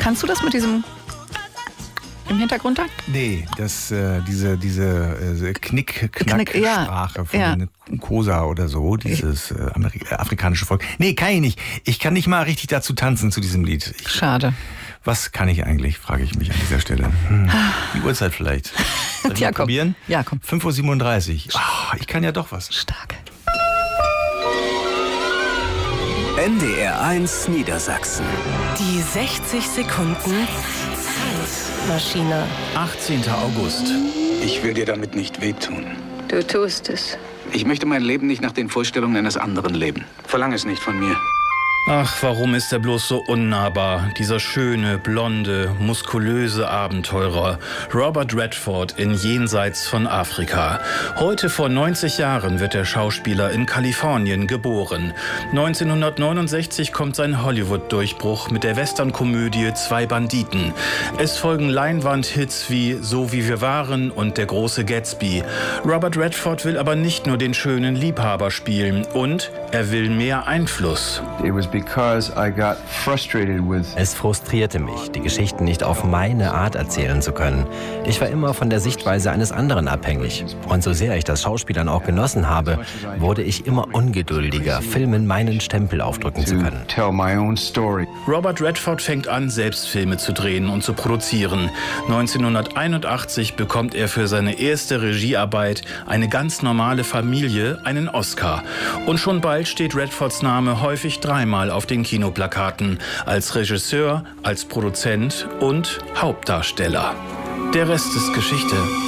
Kannst du das mit diesem im Hintergrund da? Nee, diese Knick-Knack-Sprache von den Kosa oder so, dieses afrikanische Volk. Nee, kann ich nicht. Ich kann nicht mal richtig dazu tanzen zu diesem Lied. Schade. Was kann ich eigentlich, frage ich mich an dieser Stelle. Die Uhrzeit vielleicht. Soll ich mal probieren? Ja, komm. 5:37 Uhr. Ich kann ja doch was. Stark. NDR1 Niedersachsen. Die 60 Sekunden Zeitmaschine. 18. August. Ich will dir damit nicht wehtun. Du tust es. Ich möchte mein Leben nicht nach den Vorstellungen eines anderen leben. Verlang es nicht von mir. Ach, warum ist er bloß so unnahbar? Dieser schöne, blonde, muskulöse Abenteurer. Robert Redford in Jenseits von Afrika. Heute vor 90 Jahren wird der Schauspieler in Kalifornien geboren. 1969 kommt sein Hollywood-Durchbruch mit der Western-Komödie Zwei Banditen. Es folgen Leinwand-Hits wie So wie wir waren und Der große Gatsby. Robert Redford will aber nicht nur den schönen Liebhaber spielen und er will mehr Einfluss. Es frustrierte mich, die Geschichten nicht auf meine Art erzählen zu können. Ich war immer von der Sichtweise eines anderen abhängig. Und so sehr ich das Schauspielern auch genossen habe, wurde ich immer ungeduldiger, Filmen meinen Stempel aufdrücken zu können. Robert Redford fängt an, selbst Filme zu drehen und zu produzieren. 1981 bekommt er für seine erste Regiearbeit Eine ganz normale Familie einen Oscar. Und schon bald steht Redfords Name häufig dreimal auf den Kinoplakaten, als Regisseur, als Produzent und Hauptdarsteller. Der Rest ist Geschichte.